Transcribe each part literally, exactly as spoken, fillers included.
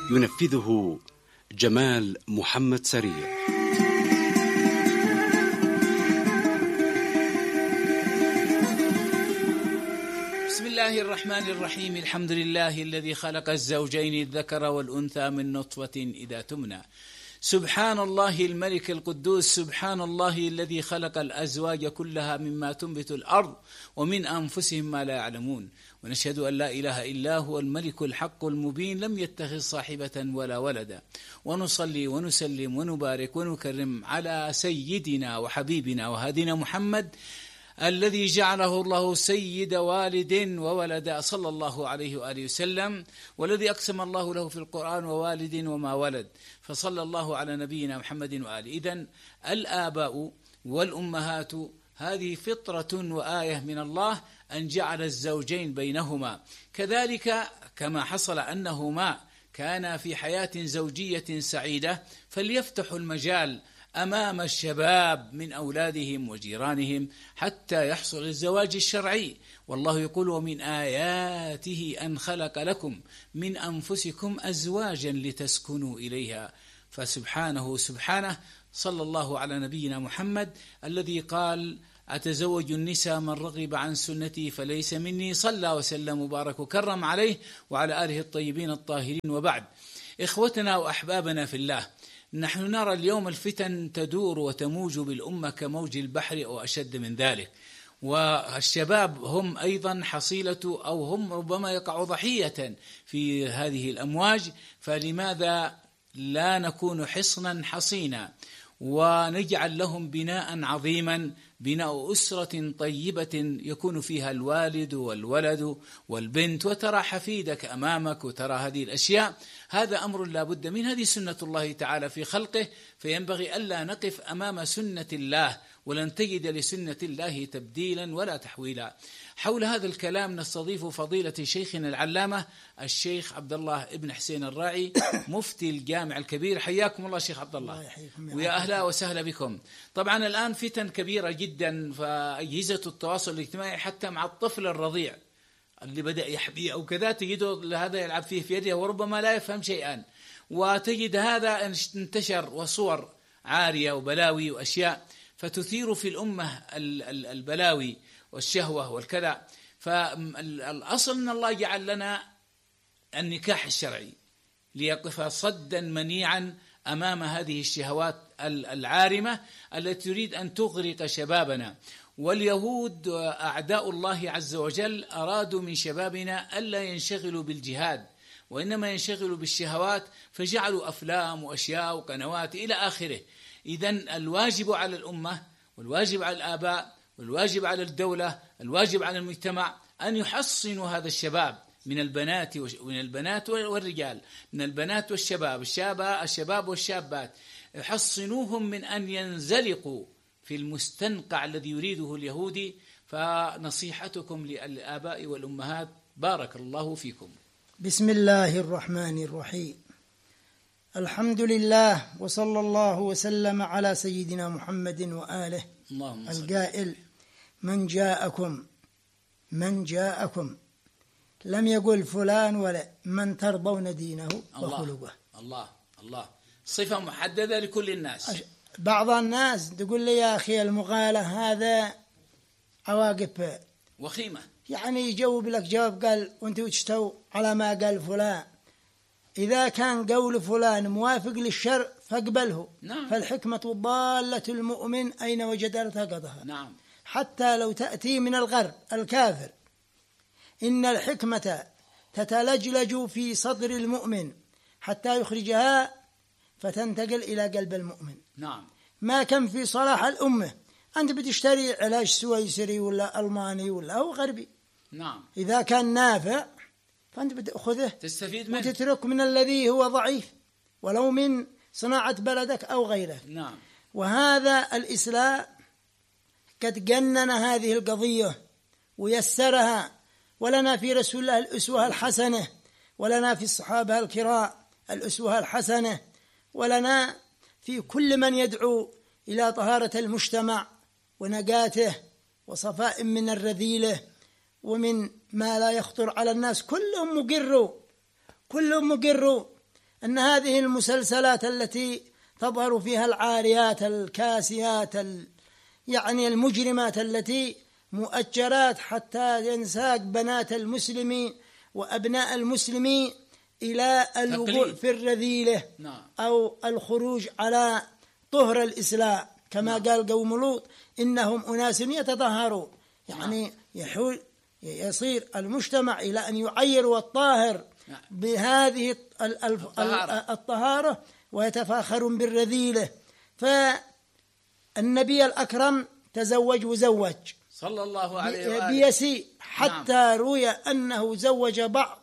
ينفذه جمال محمد سريع. بسم الله الرحمن الرحيم. الحمد لله الذي خلق الزوجين الذكر والأنثى من نطفة إذا تمنى. سبحان الله الملك القدوس، سبحان الله الذي خلق الأزواج كلها مما تنبت الأرض ومن أنفسهم ما لا يعلمون. ونشهد أن لا إله إلا هو الملك الحق المبين، لم يتخذ صاحبة ولا ولدا. ونصلي ونسلم ونبارك ونكرم على سيدنا وحبيبنا وهادينا محمد الذي جعله الله سيد والد وولد، صلى الله عليه وآله وسلم، والذي أقسم الله له في القرآن ووالد وما ولد، فصلى الله على نبينا محمد وآله. إذن الآباء والأمهات هذه فطرة وآية من الله أن جعل الزوجين بينهما، كذلك كما حصل أنهما كان في حياة زوجية سعيدة، فليفتحوا المجال أمام الشباب من أولادهم وجيرانهم حتى يحصل الزواج الشرعي. والله يقول: ومن آياته أن خلق لكم من أنفسكم أزواجا لتسكنوا إليها. فسبحانه سبحانه صلى الله على نبينا محمد الذي قال: أتزوج النساء من رغب عن سنتي فليس مني، صلى وسلم وبارك وكرم عليه وعلى آله الطيبين الطاهرين. وبعد، إخوتنا وأحبابنا في الله، نحن نرى اليوم الفتن تدور وتموج بالأمة كموج البحر أو أشد من ذلك، والشباب هم أيضا حصيلة أو هم ربما يقعوا ضحية في هذه الأمواج. فلماذا لا نكون حصنا حصينا ونجعل لهم بناء عظيما، بناء أسرة طيبة يكون فيها الوالد والولد والبنت، وترى حفيدك أمامك وترى هذه الأشياء. هذا أمر لا بد من، هذه سنة الله تعالى في خلقه، فينبغي ألا نقف أمام سنة الله، ولن تجد لسنة الله تبديلا ولا تحويلا. حول هذا الكلام نستضيف فضيلة شيخنا العلامة الشيخ عبد الله ابن حسين الراعي، مفتي الجامع الكبير. حياكم الله شيخ عبد الله، ويا أهلا وسهلا بكم. طبعا الآن فتن كبيرة جدا، فأجهزة التواصل الاجتماعي حتى مع الطفل الرضيع اللي بدأ يحبي أو كذا، تجده هذا يلعب فيه في يده وربما لا يفهم شيئا، وتجد هذا انتشر وصور عارية وبلاوي وأشياء، فتثير في الأمة البلاوي والشهوة والكذا. فالأصل أن الله جعل لنا النكاح الشرعي ليقف صدا منيعا أمام هذه الشهوات العارمة التي تريد أن تغرق شبابنا. واليهود أعداء الله عز وجل أرادوا من شبابنا ألا ينشغلوا بالجهاد، وإنما ينشغلوا بالشهوات، فجعلوا أفلام وأشياء وقنوات إلى آخره. إذن الواجب على الأمة والواجب على الآباء والواجب على الدولة، الواجب على المجتمع أن يحصنوا هذا الشباب من البنات ومن البنات والرجال، من البنات والشباب، الشابة الشباب والشابات، يحصنوهم من أن ينزلقوا في المستنقع الذي يريده اليهودي. فنصيحتكم للآباء والأمهات، بارك الله فيكم. بسم الله الرحمن الرحيم. الحمد لله، وصلى الله وسلم على سيدنا محمد وآله. القائل: من جاءكم من جاءكم لم يقل فلان ولا من ترضون دينه وخلقه. الله الله، صفة محددة لكل الناس. بعض الناس تقول لي: يا أخي المغالة هذا عواقب وخيمة، يعني يجاوب لك جواب قال وانتوا تشتوا على ما قال فلان. إذا كان قول فلان موافق للشرع فاقبله. نعم. فالحكمة ضالة المؤمن أين وجد التقطها. نعم. حتى لو تأتي من الغرب الكافر، إن الحكمة تتلجلج في صدر المؤمن حتى يخرجها فتنتقل إلى قلب المؤمن. نعم. ما كان في صلاح الأمة. أنت بتشتري علاج سويسري ولا ألماني ولا هو غربي. نعم. إذا كان نافع فأنت بتأخذه تستفيد منه، وتترك من الذي هو ضعيف ولو من صناعة بلدك أو غيره. نعم. وهذا الإسلام قد جنن هذه القضية ويسرها، ولنا في رسول الله الأسوة الحسنة، ولنا في الصحابة الكرام الأسوة الحسنة، ولنا في كل من يدعو إلى طهارة المجتمع ونجاته وصفاء من الرذيلة ومن ما لا يخطر على الناس. كلهم مقروا كلهم مقروا أن هذه المسلسلات التي تظهر فيها العاريات الكاسيات يعني المجرمات التي مؤجرات حتى ينساق بنات المسلمين وأبناء المسلمين إلى الوقوع في الرذيلة أو الخروج على طهر الإسلام كما قال قوم لوط إنهم أناس يتطهرون، يعني يحول يصير المجتمع إلى أن يعير الطاهر بهذه الطهارة ويتفاخرون بالرذيلة. فالنبي الأكرم تزوج وزوج صلى الله عليه وآله بيسيء حتى نعم. روي أنه زوج بعض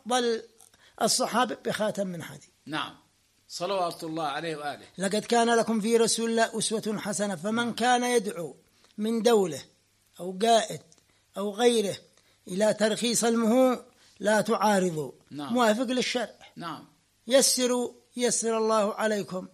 الصحابة بخاتم من حديد. نعم صلوات الله عليه وآله. لقد كان لكم في رسول الله أسوة حسنة فمن كان يدعو من دولة أو قائد أو غيره إلى ترخيص المهور لا تعارضوا. نعم. موافق للشرع. نعم. يسروا يسر الله عليكم،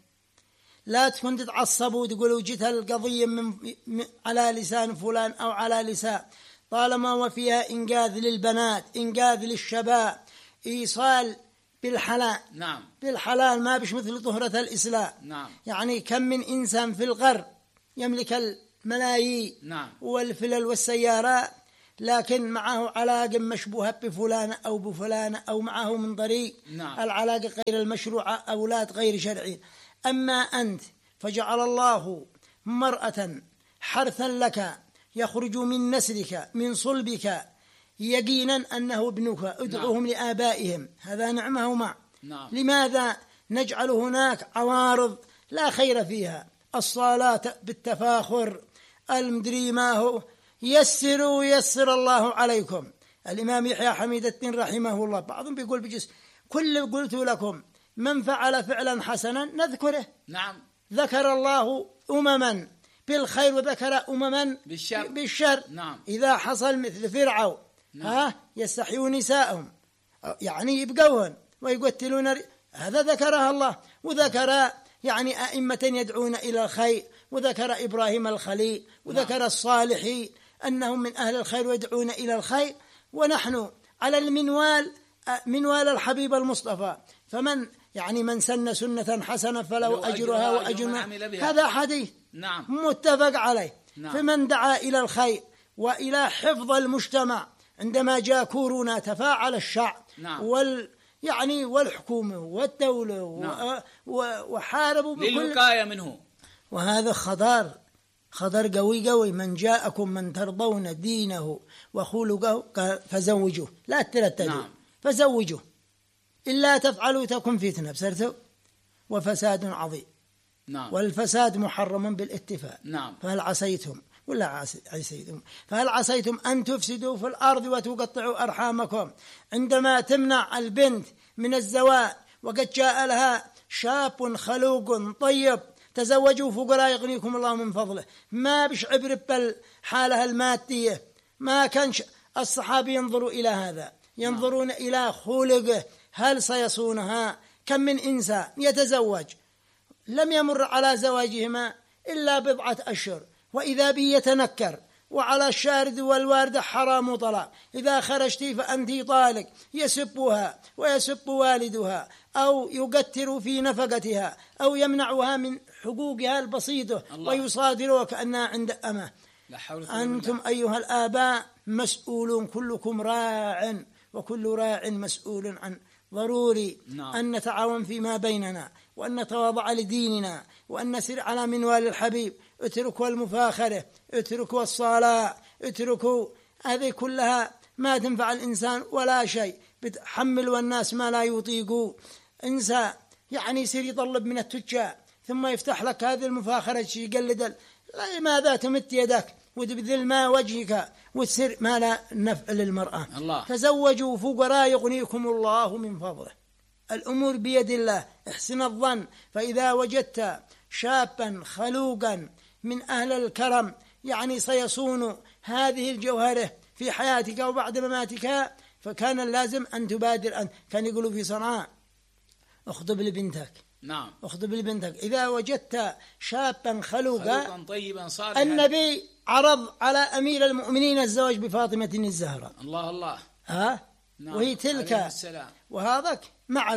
لا تكون تتعصبوا وتقولوا جت القضية من على لسان فلان أو على لسان، طالما وفيها إنقاذ للبنات إنقاذ للشباب إيصال بالحلال. نعم. بالحلال ما بش مثل طهرة الإسلام. نعم. يعني كم من إنسان في الغرب يملك الملايين. نعم. والفلل والسيارات لكن معه علاقة مشبوهة بفلانة أو بفلانة أو معه من طريق. نعم. العلاقة غير المشروعة أولاد غير شرعية. أما أنت فجعل الله مرأة حرثا لك يخرج من نسلك من صلبك يقينا أنه ابنك ادعوهم. نعم. لآبائهم هذا نعمه مع. نعم. لماذا نجعل هناك عوارض لا خير فيها؟ الصلاة بالتفاخر المدري ما هو يسروا يسر الله عليكم. الإمام يحيى حميد الدين رحمه الله بعضهم بيقول بجس كل قلت لكم من فعل فعلا حسنا نذكره. نعم. ذكر الله أمما بالخير وذكر أمما بالشر, بالشر. نعم. إذا حصل مثل فرعون. نعم. ها يستحيوا نساءهم يعني يبقون ويقتلون، هذا ذكرها الله. وذكر يعني أئمة يدعون إلى الخير، وذكر إبراهيم الخليل، وذكر نعم. الصالحين أنهم من أهل الخير ويدعون إلى الخير. ونحن على المنوال منوال الحبيب المصطفى، فمن يعني من سن سنة حسنة فله أجرها وأجر هذا حديث. نعم. متفق عليه. نعم. فمن دعا إلى الخير وإلى حفظ المجتمع عندما جاء كورونا تفاعل الشعب. نعم. وال يعني والحكومة والدولة. نعم. وحاربوا للوقاية منه. وهذا خطر خطر قوي قوي. من جاءكم من ترضون دينه وخلقه فزوجوه لا ترددوا. نعم. فزوجوه إلا تفعلوا تكن فتنة بسرتوا وفساد عظيم. نعم. والفساد محرم بالاتفاق. نعم. فهل عسيتم ولا عسيتم فهل عسيتم أن تفسدوا في الأرض وتقطعوا أرحامكم؟ عندما تمنع البنت من الزواج وقد جاء لها شاب خلوق طيب تزوجوا فقراء يغنيكم الله من فضله، ما بش عبر بالحالة المادية. ما كان الصحابة ينظروا إلى هذا، ينظرون نعم. إلى خلقه هل سيصونها. كم من إنسان يتزوج لم يمر على زواجهما إلا بضعة أشهر وإذا به يتنكر، وعلى الشارد والواردة حرام طلاق، إذا خرجت فأنت طالق، يسبها ويسب والدها أو يقتر في نفقتها أو يمنعها من حقوقها البسيطة ويصادرها كأنها عند أمه. أنتم أيها الآباء مسؤولون، كلكم راع وكل راع مسؤول عن. ضروري نعم. أن نتعاون فيما بيننا وأن نتواضع لديننا وأن نسير على منوال الحبيب. اتركوا المفاخرة، اتركوا الصلاة، اتركوا هذه كلها ما تنفع الإنسان ولا شيء. بتحمل الناس ما لا يطيقوا. إنسان يعني يصير يطلب من التجار ثم يفتح لك هذه المفاخرة يقلد. لماذا تمت يدك وتبذل ما وجهك وتسر ما لا نفع للمرأة؟ الله. تزوجوا فقراء يغنيكم الله من فضله. الأمور بيد الله. احسن الظن، فإذا وجدت شابا خلوقا من أهل الكرم يعني سيصون هذه الجوهرة في حياتك وبعد مماتك فكان اللازم أن تبادر. أن كان يقولوا في صنعاء اخطب لبنتك. نعم. اخطب لبنتك إذا وجدت شابا خلوقا, خلوقا طيبا صالحا. النبي عرض على أمير المؤمنين الزواج بفاطمة الزهراء. الله الله. ها. نعم. وهي تلك. وهذاك معروف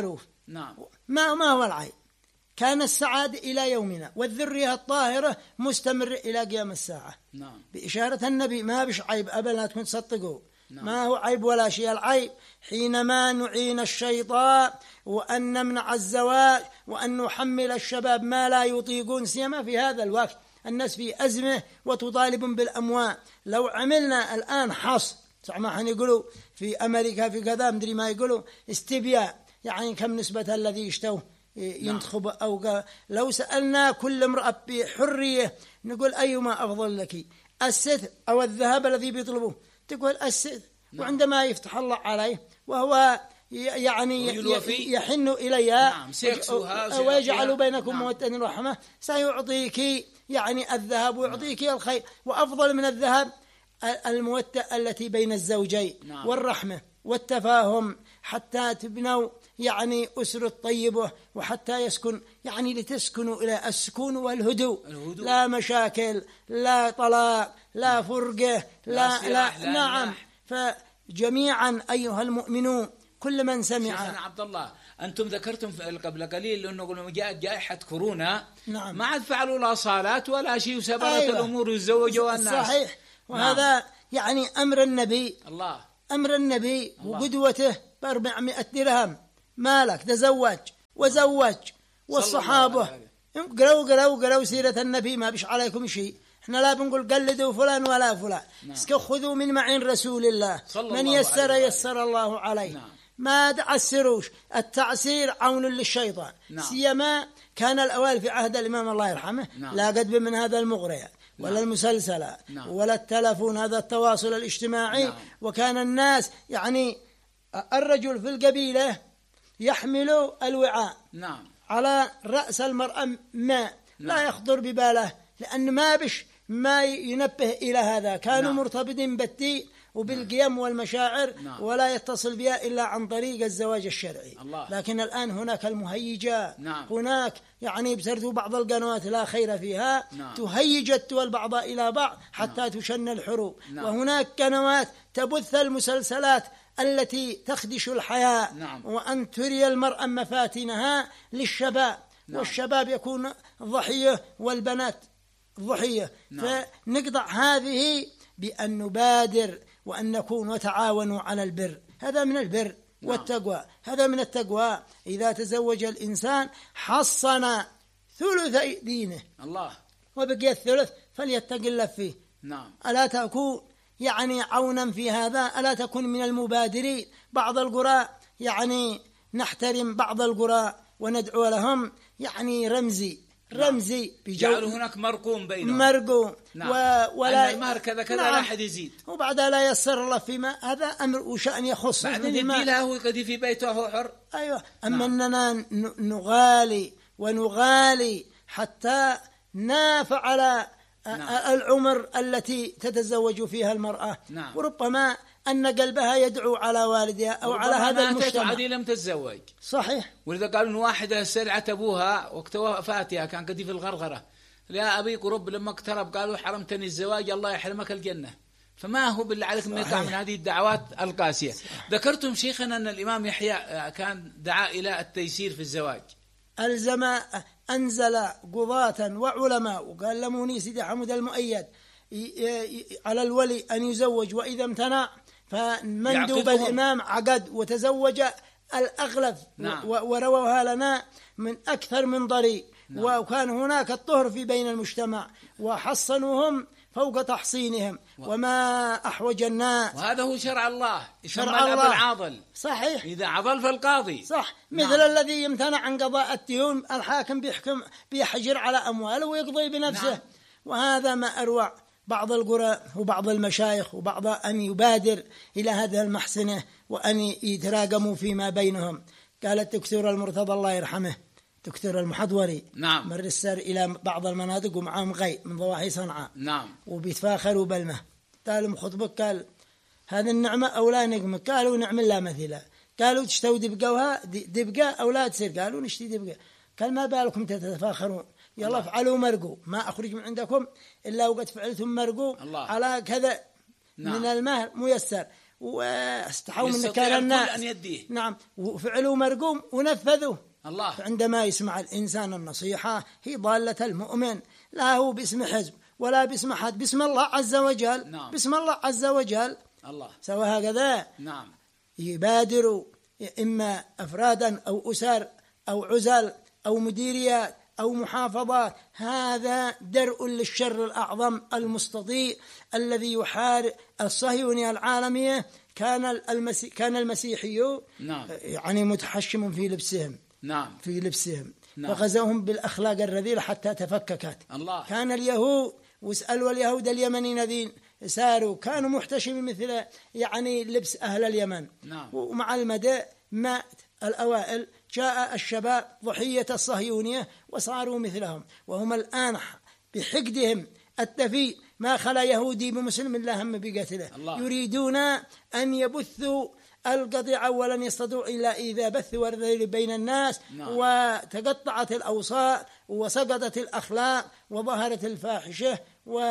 نعم. ما ما هو العيب؟ كان السعادة إلى يومنا والذرية الطاهرة مستمر إلى قيام الساعة. نعم. بإشارة النبي ما بش عيب أبدا لا تكون تصدقوا. نعم. ما هو عيب ولا شيء. العيب حينما نعين الشيطان وأن نمنع الزواج وأن نحمل الشباب ما لا يطيقون، سيما في هذا الوقت الناس في أزمة وتطالب بالأموال. لو عملنا الآن حصر صح ما حنقولوا في أمريكا في كذا مدري ما يقولوا استبياء، يعني كم نسبة الذي يشتوه ينتخب أو لو سألنا كل امرأة بحرية نقول أيما أفضل لك الستر أو الذهب الذي بيطلبوه، تقول الستر. نعم. وعندما يفتح الله عليه وهو يعني يحن إليها. نعم. ويجعل بينكم نعم. مودة ورحمة سيعطيك يعني الذهب ويعطيك نعم. الخير، وأفضل من الذهب المودة التي بين الزوجين. نعم. والرحمة والتفاهم حتى تبنوا يعني أسرة طيبة وحتى يسكن يعني لتسكنوا إلى السكون والهدوء. الهدوء. لا مشاكل لا طلاق لا فرقة لا, لا, لا, لا نعم. فجميعا أيها المؤمنون كل من سمع. شيخنا عبد الله أنتم ذكرتم قبل قليل أنه جاءت جائحة كورونا. نعم. ما عاد فعلوا لا صالات ولا شيء وسبرت. أيوة. الأمور ويتزوجوا الناس. صحيح. وهذا نعم. يعني أمر النبي. الله. أمر النبي الله. وقدوته بأربعمائة درهم مالك تزوج وزوج. والصحابة قرأوا قرأوا قرأوا سيرة النبي ما بش عليكم شيء. احنا لا بنقول قلدوا فلان ولا فلان. نعم. خذوا من معين رسول الله من يسر يسر الله عليه. نعم. ما تعسروش، التعسير عون للشيطان. نعم. سيما كان الأوائل في عهد الإمام الله يرحمه. نعم. لا قد من هذا المغريات ولا نعم. المسلسلات. نعم. ولا التلفون هذا التواصل الاجتماعي. نعم. وكان الناس يعني الرجل في القبيلة يحمل الوعاء. نعم. على رأس المرأة ماء. نعم. لا يخطر بباله لأن ما بش ما ينبه إلى هذا. كانوا نعم. مرتبطين بالدين وبالقيم والمشاعر. نعم. ولا يتصل بها إلا عن طريق الزواج الشرعي. الله. لكن الآن هناك المهيجات. نعم. هناك يعني بسرتوا بعض القنوات لا خير فيها. نعم. تهيج الدول بعضها إلى بعض حتى نعم. تشن الحروب. نعم. وهناك قنوات تبث المسلسلات التي تخدش الحياة. نعم. وأن تري المرأة مفاتنها للشباب. نعم. والشباب يكون ضحية والبنات ضحية. نعم. فنقطع هذه بأن نبادر وأن نكون وتعاونوا على البر. هذا من البر. نعم. والتقوى هذا من التقوى. إذا تزوج الإنسان حصن ثلث دينه. الله. وبقي الثلث فليتق الله فيه. نعم. ألا تكون يعني عونا في هذا؟ ألا تكون من المبادرين؟ بعض القرى يعني نحترم بعض القرى وندعو لهم يعني رمزي رمزي جعلوا هناك مرقوم بينهم مرقوم. نعم. و... ولا المهر كذا كذا نعم. لا أحد يزيد وبعدها لا يسر الله فيما هذا أمر وشأن يخص بعد ندي له ويقضي في بيته هو حر. أيوة. أما نعم. أننا نغالي ونغالي حتى نافع على نعم. العمر التي تتزوج فيها المرأة. نعم. وربما أن قلبها يدعو على والدها أو على هذا المجتمع. عادي لم تتزوج. صحيح. ولذا قالوا إن واحدة سرعت أبوها وقت وفاتها كان قد في الغرغرة لا أبيك رب لما اقترب قالوا حرمتني الزواج الله يحرمك الجنة. فما هو بالله عليك من يقع من هذه الدعوات القاسية. صحيح. ذكرتم شيخنا أن الإمام يحيى كان دعا إلى التيسير في الزواج. الزم أنزل قضاة وعلماء وقال لموني سيدي حمد المؤيد على الولي أن يزوج وإذا امتنع فمندوب الإمام عقد وتزوج الأغلب. نعم. ورووها لنا من أكثر من طريق. نعم. وكان هناك الطهر في بين المجتمع وحصنوهم فوق تحصينهم. و... وما أحوج الناس. وهذا هو شرع الله. شرع الله العاضل. صحيح. إذا عضل فالقاضي. صح. مثل نعم. الذي يمتنع عن قضاء الديون الحاكم بيحكم بيحجر على أمواله ويقضي بنفسه. نعم. وهذا ما أروع بعض القرى وبعض المشايخ وبعض أن يبادر إلى هذه المحسنة وأن يتراجموا فيما بينهم. قال الدكتور المرتضى الله يرحمه دكتور المحضوري. نعم. مر السر إلى بعض المناطق ومعهم غي من ضواحي صنعاء. نعم. وبيتفاخروا بالمه. قالوا خطبك قال هذه النعمة أو لا نقمة؟ قالوا نعمل لا مثيلة. قالوا تشتوا دبقوها دبقة أو لا تصير؟ قالوا نشتي دبقة. قال ما بالكم تتفاخرون يلا افعلوا مرقو ما أخرج من عندكم إلا وقد فعلتم مرقو على كذا. نعم. من المهر ميسر. واستحوا من نكال الناس أن يديه. نعم، وفعلوا مرقوم ونفذوا الله. عندما يسمع الإنسان النصيحة هي ضالة المؤمن، لا هو باسم حزب ولا باسم أحد، باسم الله عز وجل. نعم. باسم الله عز وجل الله. سوى هكذا. نعم. يبادروا إما أفرادا أو أسر أو عزل أو مديريات أو محافظات، هذا درء للشر الأعظم المستطيع الذي يحارب الصهيونية العالمية. كان المسي... كان المسيحيون نعم. يعني متحشم في لبسهم. نعم. في لبسهم. نعم. فغزوهم بالأخلاق الرذيلة حتى تفككت. الله. كان اليهود، واسألوا اليهود اليمنيين الذين ساروا كانوا محتشمين مثل يعني لبس أهل اليمن. نعم. ومع المدى مات الأوائل، جاء الشباب ضحية الصهيونية وصاروا مثلهم، وهم الآن بحقدهم التفي ما خلا يهودي بمسلم لا هم بقتله. الله. يريدون أن يبثوا القطيعة ولن يستطيعوا إلا إذا بثوا الرذيل بين الناس. نعم. وتقطعت الأوصاء وسقطت الأخلاق وظهرت الفاحشة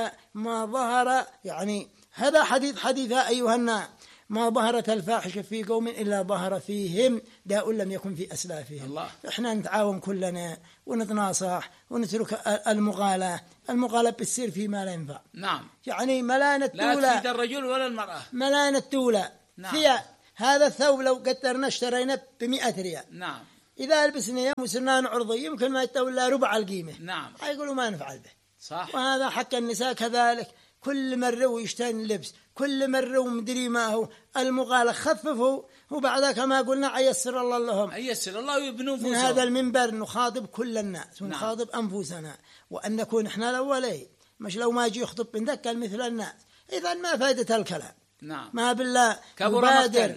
وما ظهر، يعني هذا حديث حديثا أيها الناس، ما ظهرت الفاحشة في قوم إلا ظهر فيهم داء لم يكن في أسلافهم. الله. إحنا نتعاون كلنا ونتناصح ونترك المغالاة. المغالاة بتصير فيما لا ينفع. نعم. يعني ملانة لا تولى، تفيد الرجل ولا المرأة. ملانة تولى. نعم. فيها هذا الثوب لو قدرنا اشترينا بمئة ريال، نعم. إذا لبسنا وصرنا عرضي يمكن ما يتولى ربع القيمة. نعم. يقولوا ما نفعل به. صح. وهذا حق النساء كذلك، كل مرة ويشتري اللبس، كل مرة ومدري ما هو المغالة. خففوا، وبعد كما قلنا أيسر الله لهم، أيسر الله ويبنوا من هذا المنبر نخاطب كل الناس ونخاطب نعم. أنفسنا، وأن نكون إحنا الأولين، مش لو ما يجي يخطب بنذكر مثل الناس. إذا ما فائدة الكلام. نعم. ما بالله يبادر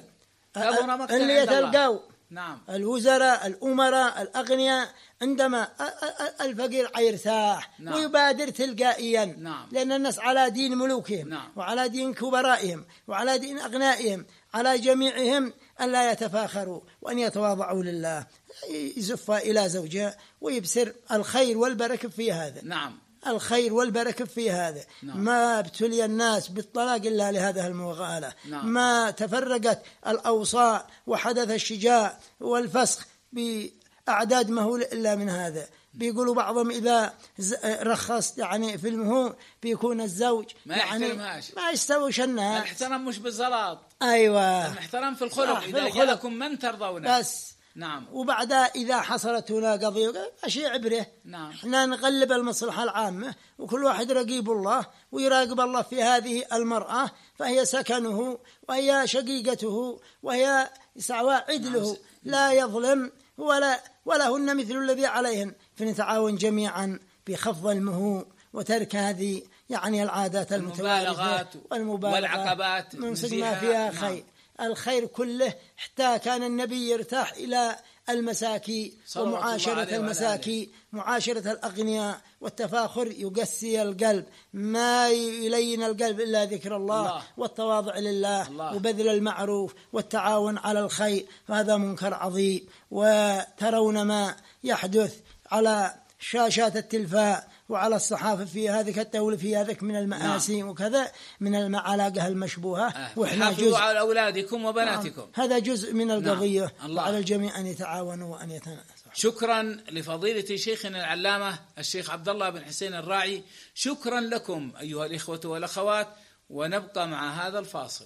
اللي يتلقوا. نعم. الوزراء الأمراء الأغنياء عندما الفقير يرتاح. نعم. ويبادر تلقائيا. نعم. لأن الناس على دين ملوكهم. نعم. وعلى دين كبرائهم وعلى دين أغنائهم، على جميعهم أن لا يتفاخروا وأن يتواضعوا لله. يزف إلى زوجه ويبصر الخير والبركة في هذا. نعم. الخير والبركة في هذا. نعم. ما ابتلي الناس بالطلاق إلا لهذه المغالة. نعم. ما تفرقت الأوصاء وحدث الشجاع والفسخ بأعداد مهولة إلا من هذا. بيقولوا بعضهم إذا رخص يعني في المهور بيكون الزوج ما يعني يحترمهاش، ما يستويش الناس. الاحترام مش بالزلاط. أيوة، الاحترام في الخلق. إذا جاءكم من ترضون بس. نعم. وبعد إذا حصلت هنا قضية ماشي عبره. نعم. احنا نغلب المصلحة العامة، وكل واحد رقيب الله ويراقب الله في هذه المرأة، فهي سكنه وهي شقيقته وهي سعوى عدله. نعم. لا يظلم ولا ولهن مثل الذي عليهن، فنتعاون جميعا بخفض المهور وترك هذه يعني العادات المتوارثة والعقبات من صدق ما فيها خير. نعم. الخير كله حتى كان النبي يرتاح إلى المساكين ومعاشرة المساكين، معاشرة الأغنياء، والتفاخر يقسي القلب، ما يلين القلب إلا ذكر الله, الله. والتواضع لله الله. وبذل المعروف والتعاون على الخير. فهذا منكر عظيم. وترون ما يحدث على شاشات التلفاء وعلى الصحافة في هذه التولي في هذاك من المآسي. نعم. وكذا من المعالقة المشبوهة. آه. وإحنا جزء على أولادكم وبناتكم. آه. هذا جزء من القضية. نعم. وعلى الجميع أن يتعاونوا وأن يتناصحوا. شكرا لفضيلة شيخنا العلامة الشيخ عبد الله بن حسين الراعي. شكرا لكم أيها الإخوة والأخوات، ونبقى مع هذا الفاصل.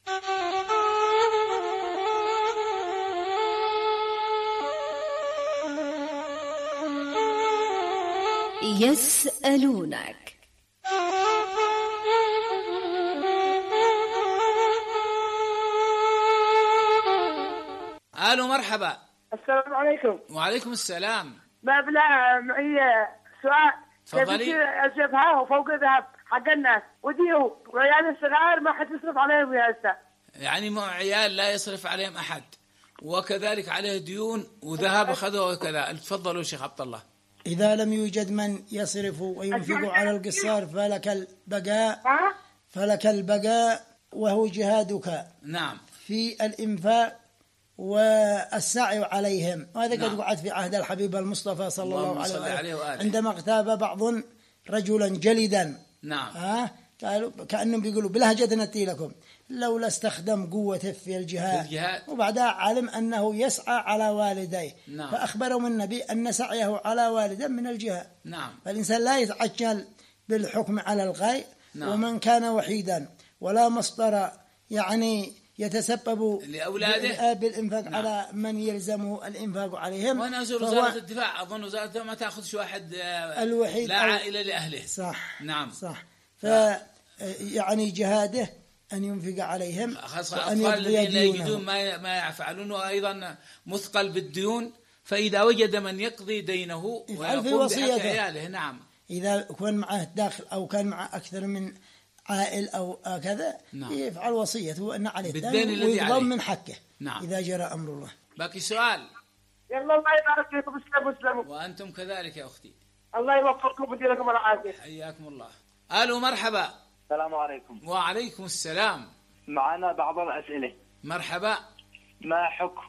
يسألونك. ألو مرحبا. السلام عليكم. وعليكم السلام. ما بلا معي سؤال. تفضلي. الجبهة وفوق ذهب حق الناس وديو وعيال الصغار ما حد يصرف عليهم يا أستاذ. يعني مو عيال لا يصرف عليهم أحد، وكذلك عليه ديون وذهب أخذوه وكذا. تفضلوا شيخ عبد الله. إذا لم يوجد من يصرف وينفق على القصار فلك البقاء، فلك البقاء وهو جهادك. نعم. في الإنفاق والسعي عليهم. وهذا نعم. قد وعد في عهد الحبيب المصطفى صلى الله, الله عليه, عليه وآله عندما اغتاب بعض رجلا جلدا. نعم. ها قالوا كأنهم بيقولوا بلهجة نتي لكم، لولا استخدم قوته في الجهاد, الجهاد. وبعدها علم أنه يسعى على والديه. نعم. فأخبرهم النبي أن سعيه على والده من الجهاد. نعم. فالإنسان لا يتعجل بالحكم على الغير. نعم. ومن كان وحيدا ولا مصدر يعني يتسبب لأولاده بالإنفاق. نعم. على من يلزمه الإنفاق عليهم. وأنا أزور وزارة الدفاع، أظن وزارة الدفاع ما تأخذش واحد الوحيد لا عائلة لأهله. صح. نعم. صح. ف يعني جهاده أن ينفق عليهم، خاصة الأطفال الذين لا يجدون ما ما يفعلون، وأيضا مثقل بالديون، فإذا وجد من يقضي دينه ويقوم بحق عياله. نعم. إذا كان معه داخل أو كان معه أكثر من عائل أو كذا. نعم. يفعل وصيته وأن عليه بالدين الذي عليه ويضمن حقه. نعم. إذا جرى أمر الله. باقي سؤال؟ يلا الله يبارك فيكم. اسلموا اسلموا. وأنتم كذلك يا أختي. الله يوفقكم ويديلكم العافية. حياكم الله. ألو مرحبا. السلام عليكم. وعليكم السلام. معنا بعض الأسئلة. مرحبا. ما حكم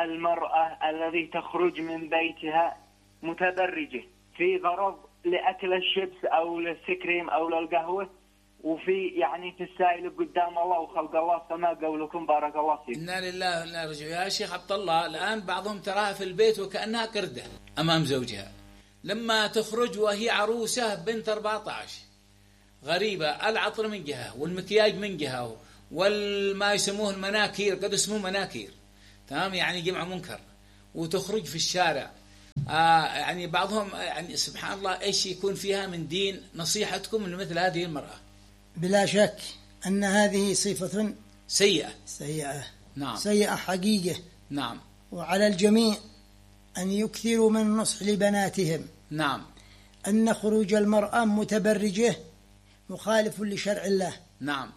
المرأة التي تخرج من بيتها متبرجة في غرض لأكل الشيبس أو للسكريم أو للقهوة، وفي يعني في السائل قدام الله وخلق الله، فما قولكم بارك الله فيكم؟ إنا لله وإنا إليه راجعون. يا شيخ عبد الله، الآن بعضهم تراها في البيت وكأنها قردة أمام زوجها، لما تخرج وهي عروسة بنت أربعة عشر غريبة، العطر من جهة والمكياج من جهة والما يسموه المناكير، قد اسمه مناكير، تمام، يعني جمع منكر، وتخرج في الشارع. آه يعني بعضهم يعني سبحان الله ايش يكون فيها من دين. نصيحتكم لمثل هذه المرأة؟ بلا شك أن هذه صفة سيئة سيئة نعم سيئة حقيقة. نعم. وعلى الجميع أن يكثروا من النصح لبناتهم. نعم. أن خروج المرأة متبرجة مخالف لشرع الله. نعم.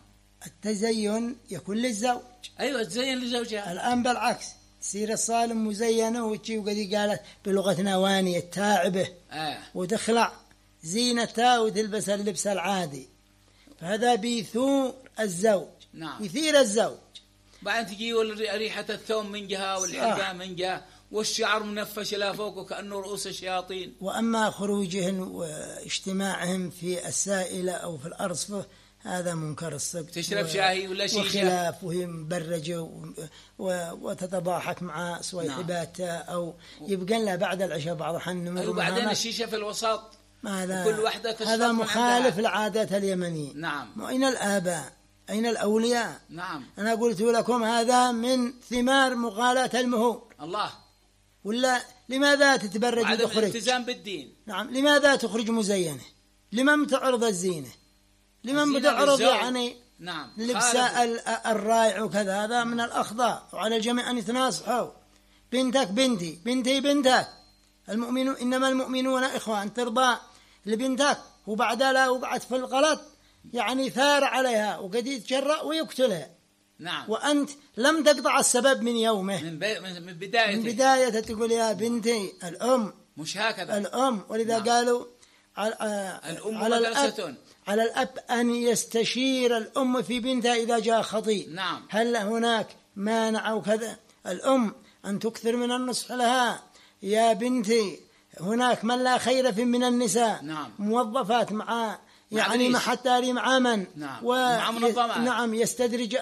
التزين يكون للزوج. أيوة تزين لزوجها. الآن بالعكس، تصير الصالم مزينة وتجي وقد قالت بلغتنا وانية التاعبة. آه. وتخلع زينتها وتلبس اللبس العادي، فهذا بيثور الزوج. نعم. يثير الزوج. بعدين تجي ريحة الثوم من جهة والحلقة من جهة والشعر منفش لا فوق وكأنه رؤوس الشياطين. وأما خروجهن واجتماعهم في السائلة أو في الأرصفة هذا منكر السبت. تشرب و... شاهي ولا شيشة وخلاف، وهي مبرجة و... و... وتتضاحك مع صويحباتها. نعم. أو يبقى لها بعد العشاء بعض حن. أيوة بعدين الشيشة في الوسط. هذا كل واحدة هذا مخالف لعادات اليمنيين. نعم. وأين الآباء؟ أين الأولياء؟ نعم. أنا قلت لكم هذا من ثمار مغالاة المهور. الله. ولا لماذا تتبرج وتخرج؟ وتخرج؟ التزام بالدين. نعم. لماذا تخرج مزينة؟ لمن تعرض الزينة؟ لمن بتعرض يعني نعم لبس الرائع وكذا؟ هذا من الأخطاء، وعلى الجميع أن يتناصحوا. بنتك بنتي، بنتي بنتك، المؤمنون إنما المؤمنون إخوان. ترضى لبنتك وبعدها لا وقعت في الغلط يعني ثار عليها وقد يتجرأ ويقتلها. نعم. وأنت لم تقطع السبب من يومه، من, بي... من بداية من بداية تقول يا بنتي الأم مش هكذا الأم. ولذا نعم. قالوا على, على الأب على الأب أن يستشير الأم في بنتها إذا جاء خطيء. نعم. هل هناك مانع أو كذا؟ الأم أن تكثر من النصح لها. يا بنتي هناك من لا خير في من النساء. نعم. موظفات مع يعني مع حتى مع من. نعم. و... مع منظمات. نعم. يستدرج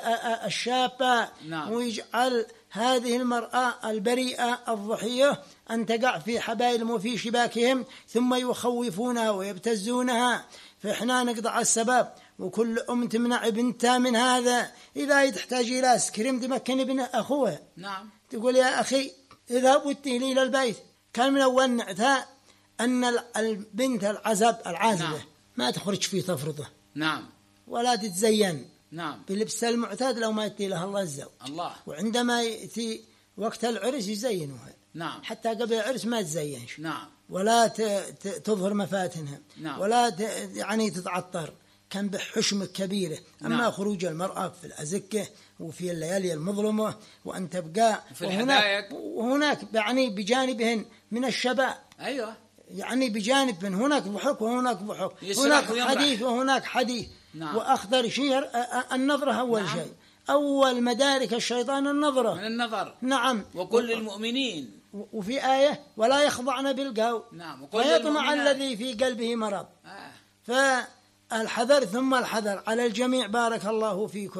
الشابة. نعم. ويجعل هذه المرأة البريئة الضحية أن تقع في حبائلهم وفي شباكهم، ثم يخوفونها ويبتزونها. فإحنا نقطع السبب، وكل أم تمنع بنتها من هذا. إذا تحتاج إلى سكريم تمكن ابن أخوها. نعم. تقول يا أخي إذا بوتي لي إلى البيت. كان من أول نعتها أن البنت العزب العازبة نعم. ما تخرج في تفرطه. نعم. ولا تتزين. نعم. بلبس المعتاد لو ما يأتي لها الله الزوج. الله. وعندما يأتي وقت العرس يزينوها. نعم. حتى قبل العرس ما تزينش. نعم. ولا تظهر مفاتنها. نعم. ولا يعني تتعطر، كان بحشمة كبيرة. أما نعم. خروج المرأة في الأزكة وفي الليالي المظلمة وأن تبقى وهناك, وهناك يعني بجانبهن من الشباب. أيوة. يعني بجانب من هناك ضحك وهناك ضحك، هناك حديث وهناك حديث. نعم. وأخطر شيء النظرة أول نعم. شيء أول مدارك الشيطان النظرة. من النظر. نعم. وكل المؤمنين. وفي آية ولا يخضعن بالقول. نعم. ويطمع الذي في قلبه مرض. آه. فالحذر ثم الحذر على الجميع. بارك الله فيكم.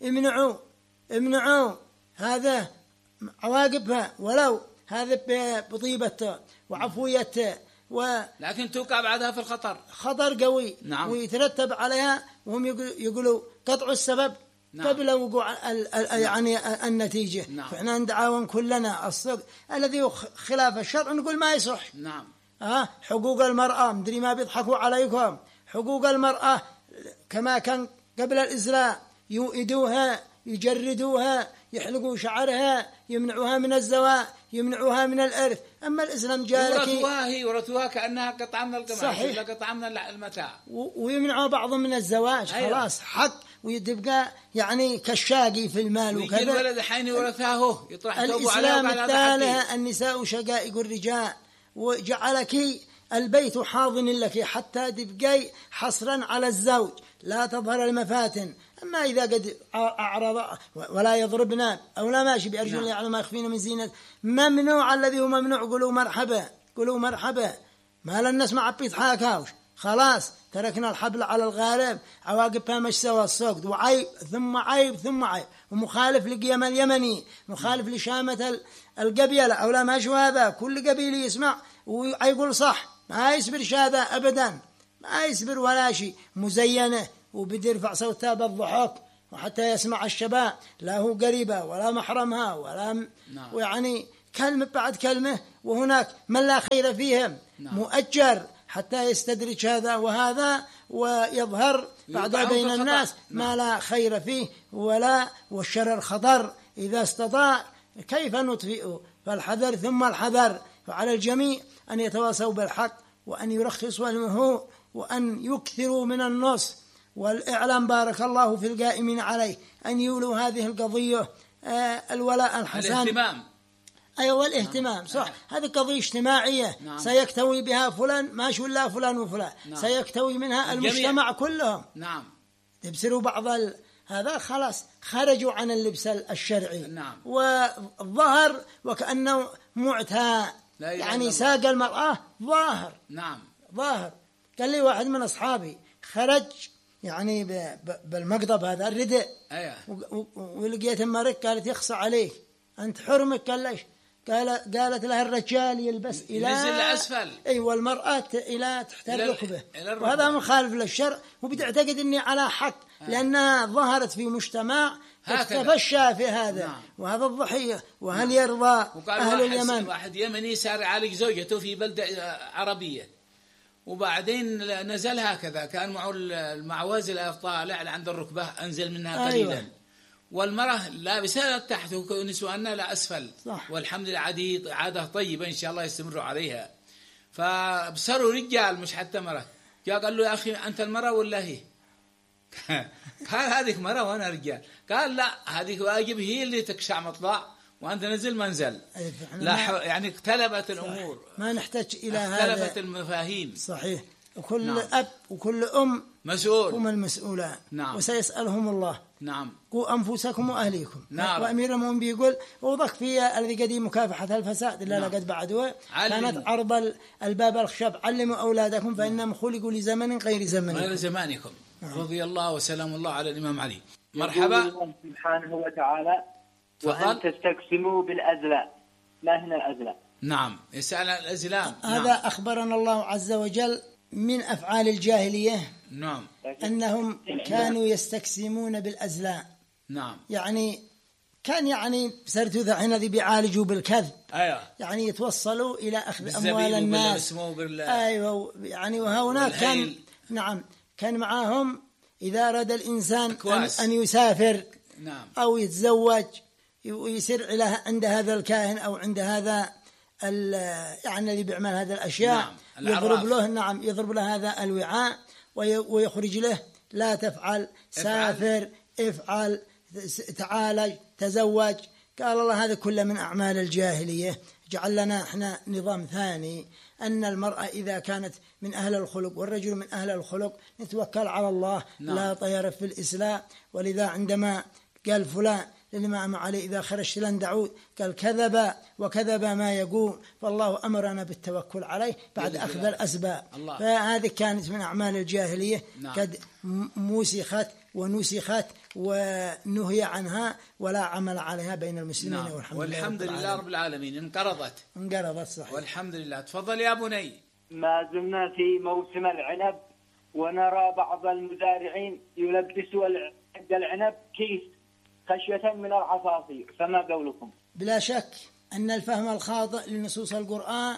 امنعوا امنعوا هذا عواقبها، ولو هذا بطيبته وعفويته و لكن توقع بعدها في الخطر، خطر قوي. نعم. ويترتب عليها، وهم يقولوا قطع السبب نعم. قبل وقوع ال ال يعني النتيجة. نعم. فإحنا ندعاون كلنا الصدق الذي خلاف الشرع نقول ما يصح. نعم. ها حقوق المرأة مدري ما بيضحكوا عليكم، حقوق المرأة كما كان قبل الإسلام يؤيدوها يجردوها يحلقوا شعرها يمنعوها من الزواج يمنعوها من الإرث. أما الإسلام جاء لك يورثوها هي يورثوها كأنها قطعة من القماش صحيح. ولا قطعة من المتاع، ويمنعوا بعضهم من الزواج. أيوة. خلاص حق ويتبقى يعني كالشاقي في المال وكذا. ويجي الولد حين يورثها هو يطرح ثوبه عليها. الإسلام الثالث النساء شقائق الرجال، وجعلك البيت حاضن لك حتى تبقي حصرا على الزوج لا تظهر المفاتن. أما إذا قد أعرض ولا يضربنا أو لا ماشي بأرجل يعلم ما يخفين من زينة ممنوع، الذي هو ممنوع قولوا مرحبا قولوا مرحبا. ما لن نسمع بيضحكاوش، خلاص تركنا الحبل على الغالب، عواقبها مش سوى الصقد وعيب ثم عيب ثم عيب، ومخالف لقيم اليمني مخالف لشامة القبيلة أو لا ما شو هذا. كل قبيل يسمع ويقول صح، ما يصبر شهادة أبدا، ما يصبر ولا شيء، مزينة وبدي يرفع صوتها بالضحك وحتى يسمع الشباب، لا هو قريبة ولا محرمها ولا م... نعم. ويعني كلمة بعد كلمة، وهناك من لا خير فيهم نعم. مؤجر حتى يستدرج هذا وهذا ويظهر بعد بين الناس نعم. ما لا خير فيه ولا والشرر خطر إذا استطاع كيف نطفئه. فالحذر ثم الحذر، فعلى الجميع أن يتواصوا بالحق وأن يرخصوا المهور وأن يكثروا من النص والإعلام. بارك الله في القائمين عليه أن يولوا هذه القضية آه الولاء الحسن الاهتمام. أيوة الاهتمام صح. نعم. هذه قضية اجتماعية نعم. سيكتوي بها فلان ما شو لا فلان وفلان نعم. سيكتوي منها المجتمع كلهم نعم. تبصروا بعض ال... هذا خلاص خرجوا عن اللبس الشرعي نعم. والظهر وكأنه معتى يعني ساق المرأة ظاهر نعم ظاهر. قال لي واحد من أصحابي خرج يعني بالمقضب هذا الرداء أيه. ولقيت المرك قالت يخصى عليك أنت حرمك. قال ليش؟ قال قالت لها الرجال يلبس إلى ينزل لأسفل أيوة والمرأة إلى تحت الركبة، وهذا مخالف للشرع وبتعتقد أني على حق آه. لأنها ظهرت في مجتمع تتفشى في هذا نعم. وهذا الضحية. وهل نعم. يرضى أهل اليمن؟ واحد يمني سار يعالج زوجته في بلدة عربية وبعدين نزل هكذا كان معه المعوازل طالع عند الركبة أنزل منها قليلا أيوة. والمرأة لابسة تحت ونسوانها لأسفل صح. والحمد لله عادي عادة طيبة إن شاء الله يستمروا عليها. فبصروا رجال مش حتى مرأة جاء قال له يا أخي أنت المرأة ولا هي؟ قال هذيك مرأة وأنا رجال. قال لا هذيك واجب هي اللي تكشع مطلع وأنت نزل منزل. لا يعني اختلفت الأمور ما نحتاج إلى هذا اختلفت المفاهيم صحيح. وكل نعم. أب وكل أم مسؤول هم المسؤولان نعم. وسيسألهم الله نعم. قوا أنفسكم وأهليكم نعم. وأمير المؤمنين بيقول وضك في الذي قديم مكافحة الفساد إلا نعم. لقد بعدوه كانت عرض الباب الخشب علموا أولادكم فإنهم خلقوا لزمن غير زمنكم غير زمانكم نعم. رضي الله وسلام الله على الإمام علي. مرحبا. سبحانه وتعالى وأن تستقسموا بالأزلاء. ما هنا الأزلاء؟ نعم يسأل الأزلام. هذا نعم. أخبرنا الله عز وجل من أفعال الجاهلية نعم. أنهم كانوا يستقسمون بالأزلاء نعم. يعني كان يعني سرتوا ذحين ذي بيعالجوا بالكذب أيوة. يعني يتوصلوا إلى أخذ أموال الناس أيوة يعني وهناك كان نعم كان معهم إذا أراد الإنسان أن, أن يسافر نعم. أو يتزوج ويسر إلى عند هذا الكاهن أو عند هذا يعني الذي بيعمل هذه الأشياء نعم. يضرب له نعم يضرب له هذا الوعاء ويخرج له لا تفعل سافر افعل تعالج تزوج. قال الله هذا كله من أعمال الجاهلية. جعل لنا احنا نظام ثاني أن المرأة إذا كانت من أهل الخلق والرجل من أهل الخلق نتوكل على الله نعم. لا طير في الإسلام. ولذا عندما قال فلان للإمام علي إذا خرجت لن دعود قال كذب وكذب ما يقول، فالله أمرنا بالتوكل عليه بعد أخذ الأسباب. فهذه كانت من أعمال الجاهلية نعم. قد موسخت ونسخت ونهي عنها ولا عمل عليها بين المسلمين نعم. والحمد, والحمد لله, لله رب العالمين. انقرضت انقرضت صحيح والحمد لله. تفضل يا بني. ما زلنا في موسم العنب، ونرى بعض المزارعين يلبسوا العنب كيس خشية من العصافير، فما قولكم؟ بلا شك أن الفهم الخاطئ لنصوص القرآن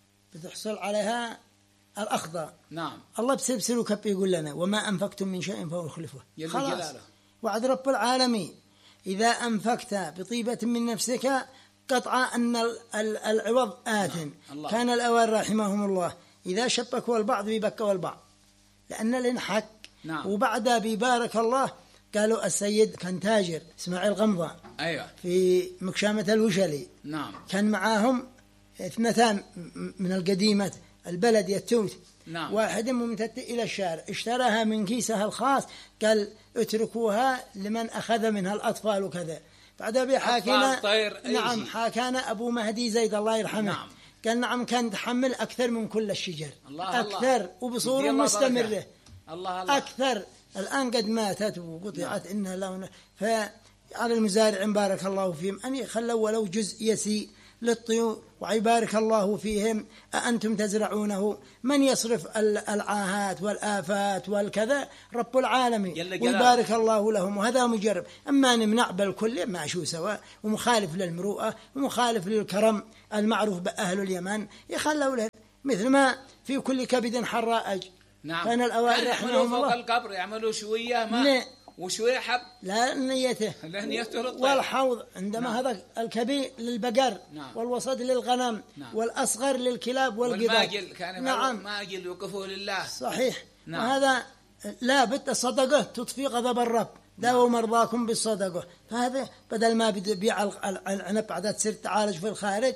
بتحصل عليها الأخطاء نعم. الله بسلسل وكب يقول لنا وما أنفقتم من شيء فهو يخلفه، خلاص وعد رب العالمين إذا أنفقت بطيبة من نفسك قطعا أن العوض آت نعم. كان الأوائل رحمهم الله إذا شبكوا البعض بيبكوا البعض لأن الانحك نعم. وبعدها ببارك الله قالوا السيد كان تاجر إسماعيل غمضة أيوة. في مكشامة الوشلي نعم. كان معاهم اثنتان من القديمة البلد يتوت نعم. واحد ممتد إلى الشارع اشتراها من كيسها الخاص قال اتركوها لمن أخذ منها الأطفال وكذا. بعدها بحاكينا نعم حاكانا أبو مهدي زيد الله يرحمه نعم. قال نعم كان تحمل أكثر من كل الشجر الله أكثر الله. وبصورة مستمرة الله الله. أكثر الآن قد ماتت وقطعت نعم. إنها لون. فعلى المزارع بارك الله فيهم أن يخلوا ولو جزء يسير للطيور ويبارك الله فيهم. أأنتم تزرعونه؟ من يصرف العاهات والآفات والكذا؟ رب العالمين ويبارك الله لهم، وهذا مجرب. أما نمنع بالكل ما شو سوا ومخالف للمروءة ومخالف للكرم المعروف بأهل اليمن يخلوا له، مثل ما في كل كبد حرائج نعم. كان الأوائل يعملوا فوق القبر يعملوا شوية ما وشوية حب لا نيته لا نيته والحوض عندما نعم. هذا الكبير للبقر نعم. والوسط للغنم نعم. والأصغر للكلاب والقطط كان نعم. ماجل يوقفوا لله صحيح نعم. وهذا لا بد الصدقة تطفي غضب الرب داووا مرضاكم بالصدقة. فهذا بدل ما بيع العنب بعد تصير تعالج في الخارج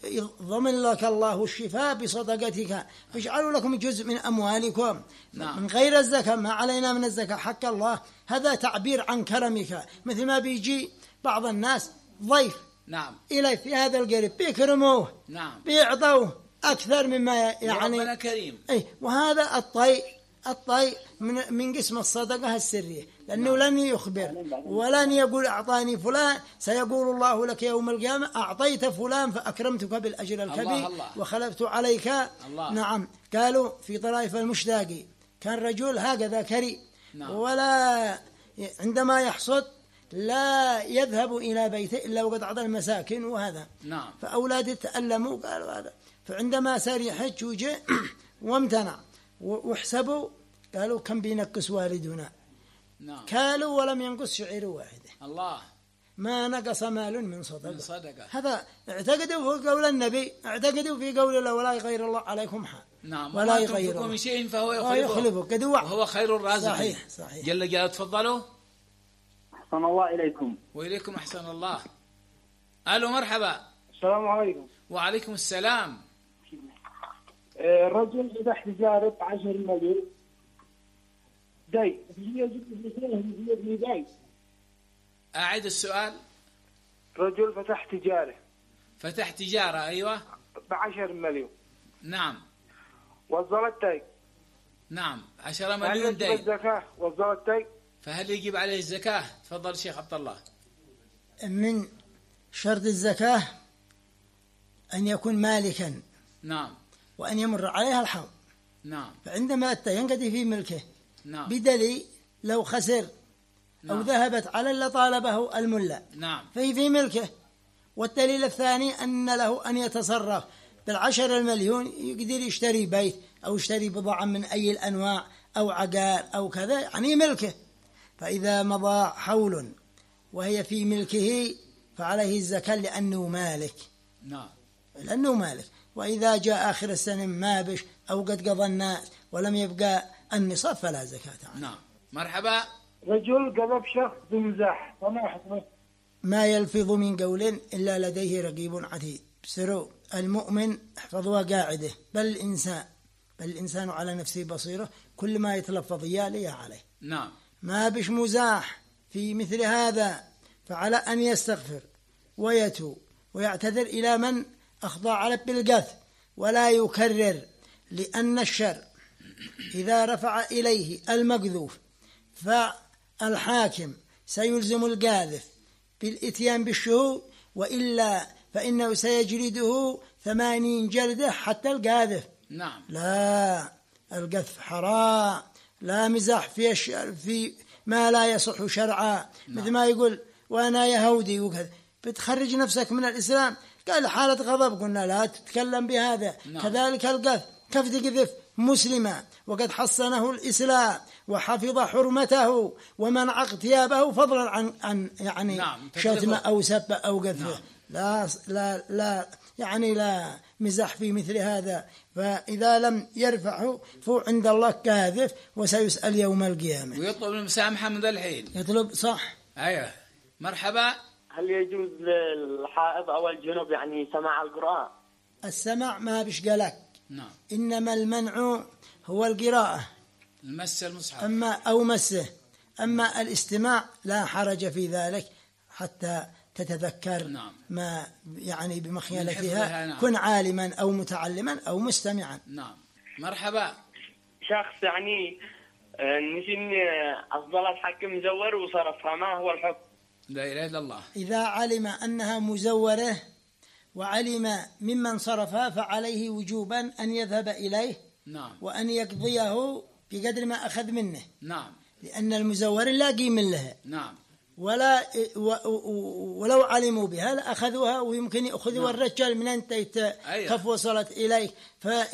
ضمن لك الله الشفاء بصدقتك، فاجعلوا لكم جزء من أموالكم نعم. من غير الزكاة ما علينا من الزكاة حق الله. هذا تعبير عن كرمك، مثل ما بيجي بعض الناس ضيف نعم. إليه في هذا القريب بيكرموه نعم. بيعطوه أكثر مما يعني ربنا كريم. أي وهذا الطيء الطيء من من قسم الصدقة السرية، لأنه نعم. لن يخبر ولن يقول أعطاني فلان، سيقول الله لك يوم القيامة أعطيت فلان فأكرمتك بالأجر الكبير الله الله. وخلفت عليك الله. نعم. قالوا في طرائف المشتاقي كان رجل هكذا كريم نعم. ولا عندما يحصد لا يذهب إلى بيته إلا وقد أعطى المساكن وهذا نعم. فأولاده تألموا قالوا هذا. فعندما سار يحج وجاء وامتنع وحسبوا قالوا كم بينقص والدنا نعم. كالوا ولم ينقص شعير واحدة الله ما نقص مال من صدقة, من صدقة. هذا اعتقدوا في قول النبي، اعتقدوا في قول الله ولا يغير الله عليكم حال نعم. ولا يغير من شيء فهو يخلفه وهو خير الرازقين. صحيح صحيح. جل جلاله. تفضلوا. أحسن الله إليكم. وإليكم أحسن الله. ألو مرحبا. السلام عليكم. وعليكم السلام. الرجل فتح تجارة عشر مليون داي داي أعيد السؤال. رجل فتح تجارة فتح تجارة أيوة بعشر مليون نعم. وصلت داي نعم عشرة مليون داي. هل يجب الزكاة وصلت داي؟ فهل يجب عليه الزكاة؟ تفضل شيخ عبد الله. من شرط الزكاة أن يكون مالكا نعم وأن يمر عليها الحول نعم. فعندما ينقضي في ملكه نعم. بدليل لو خسر نعم. أو ذهبت على اللي طالبه الملا نعم. فهي في ملكه. والدليل الثاني أن له أن يتصرف بالعشر المليون يقدر يشتري بيت أو يشتري بضاعة من أي الأنواع أو عقار أو كذا يعني ملكه. فإذا مضى حول وهي في ملكه فعليه الزكاة لأنه مالك نعم. لأنه مالك. وإذا جاء آخر السنة ما بش أو قد قضى الناس ولم يبقى النصاب فلا زكاة عليه. نعم. مرحبا. رجل قذف شخص بمزاح فما حكمه؟ ما يلفظ من قول إلا لديه رقيب عتيد. بسروا المؤمن احفظوا قاعده بل الإنسان بل الإنسان على نفسه بصيرة كل ما يتلفظ يا لي عليه. نعم. ما بش مزاح في مثل هذا فعلى أن يستغفر ويتوب ويعتذر إلى من أخضع عليه بالقذف ولا يكرر، لأن الشر إذا رفع إليه المقذوف فالحاكم سيلزم القاذف بالإتيان بالشهود، وإلا فإنه سيجلده ثمانين جلدة حتى القاذف. نعم. لا، القذف حرام، لا مزاح في في ما لا يصح شرعا. نعم. مثل ما يقول وأنا يهودي وكذا، بتخرج نفسك من الإسلام. قال حالة غضب قلنا لا تتكلم بهذا. نعم. كذلك القذف، كيف تقذف مسلما وقد حصنه الإسلام وحفظ حرمته ومنع اغتيابه فضلا عن عن يعني نعم. شتم أو سب أو قذفه. نعم. لا لا لا يعني لا مزح في مثل هذا، فإذا لم يرفعه فهو عند الله كاذف وسيسأل يوم القيامة. ويطلب المسامحة من ذا الحين. يطلب صح. أيوه مرحبا. هل يجوز للحائض أو الجنوب يعني سماع القرآن؟ السمع ما بشقلك. نعم. إنما المنع هو القراءة، المس المصحف أما أو مسه. أما الاستماع لا حرج في ذلك حتى تتذكر. نعم. ما يعني بمخيلتها. نعم. كن عالما أو متعلما أو مستمعا. نعم. مرحبا. شخص يعني نسين أفضل الحكم مزور وصرفها، ما هو الحكم؟ لا إله إلا الله. إذا علم أنها مزورة وعلم ممن صرفها فعليه وجوبا أن يذهب إليه. نعم. وأن يقضيه بقدر ما أخذ منه. نعم. لأن المزور لا قيمة لها. نعم. ولا ولو علموا بها لأخذوها، ويمكن يأخذوا. نعم. الرجال من أنت كيف وصلت إليك. ف